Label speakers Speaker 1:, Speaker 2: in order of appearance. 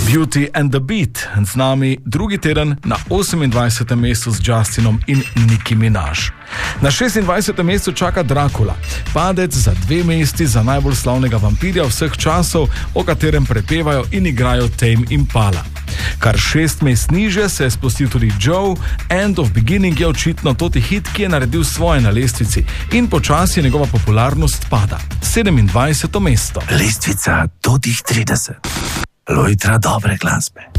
Speaker 1: Beauty and the Beat, z nami drugi teden na 28. mestu z Justinom in Nicki Minaj. Na 26. mestu čaka Dracula, padec za 2 mesti za najbolj slavnega vampirja vseh časov, o katerem prepevajo in igrajo Tame Impala. Kar 6 mest niže se je spustil tudi Joe, End of Beginning je očitno toti hit, ki je naredil svoje na lestvici in počasi njegova popularnost pada. 27. mesto.
Speaker 2: Lestvica totih 30. Lojtra dobre glasbe.